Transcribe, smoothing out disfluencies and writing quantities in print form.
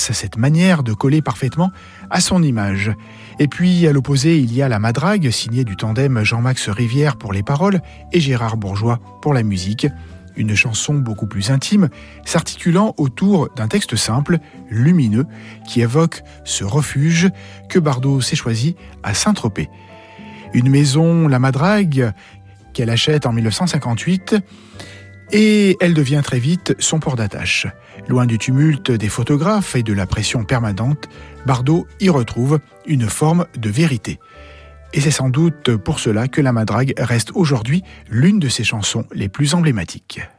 grâce à cette manière de coller parfaitement à son image. Et puis, à l'opposé, il y a La Madrague, signée du tandem Jean-Max Rivière pour les paroles et Gérard Bourgeois pour la musique. Une chanson beaucoup plus intime, s'articulant autour d'un texte simple, lumineux, qui évoque ce refuge que Bardot s'est choisi à Saint-Tropez. Une maison, La Madrague, qu'elle achète en 1958, et elle devient très vite son port d'attache. Loin du tumulte des photographes et de la pression permanente, Bardot y retrouve une forme de vérité. Et c'est sans doute pour cela que La Madrague reste aujourd'hui l'une de ses chansons les plus emblématiques.